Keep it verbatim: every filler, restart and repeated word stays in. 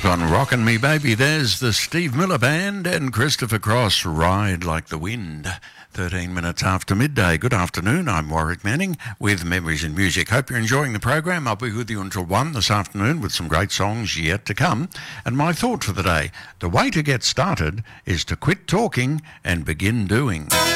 Keep on rocking me, baby. There's the Steve Miller Band and Christopher Cross, Ride Like the Wind. thirteen minutes after midday. Good afternoon. I'm Warwick Manning with Memories in Music. Hope you're enjoying the program. I'll be with you until one this afternoon with some great songs yet to come. And my thought for the day, the way to get started is to quit talking and begin doing.